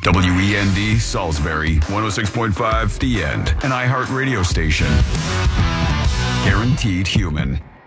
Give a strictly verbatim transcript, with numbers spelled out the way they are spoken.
W E N D Salisbury, one oh six point five The End, an iHeart radio station. Guaranteed human.